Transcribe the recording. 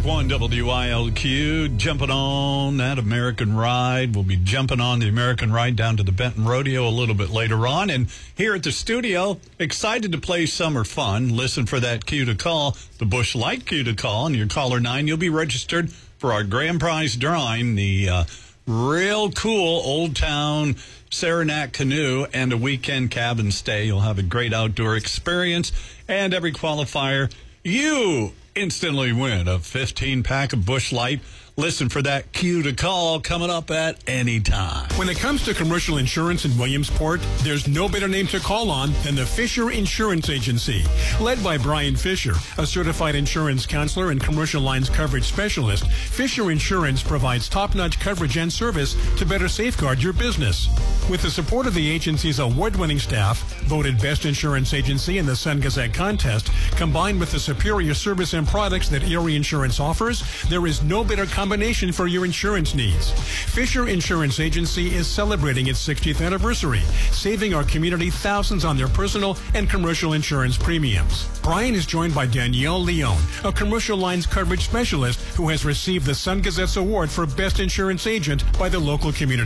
101 WILQ, jumping on that American Ride. We'll be jumping on the American Ride down to the Benton Rodeo a little bit later on. And here at the studio, excited to play Summer Fun. Listen for that cue to call, the Busch Light cue to call. And your caller 9, you'll be registered for our grand prize drawing, the real cool Old Town Saranac canoe and a weekend cabin stay. You'll have a great outdoor experience. And every qualifier, you instantly win a 15-pack of Busch Light. Listen for that cue to call coming up at any time. When it comes to commercial insurance in Williamsport, there's no better name to call on than the Fisher Insurance Agency. Led by Brian Fisher, a certified insurance counselor and commercial lines coverage specialist, Fisher Insurance provides top-notch coverage and service to better safeguard your business. With the support of the agency's award-winning staff, voted Best Insurance Agency in the Sun Gazette contest, combined with the superior service and products that Erie Insurance offers, there is no better combination for your insurance needs. Fisher Insurance Agency is celebrating its 60th anniversary, saving our community thousands on their personal and commercial insurance premiums. Brian is joined by Danielle Leone, a commercial lines coverage specialist who has received the Sun Gazette's award for Best Insurance Agent by the local community.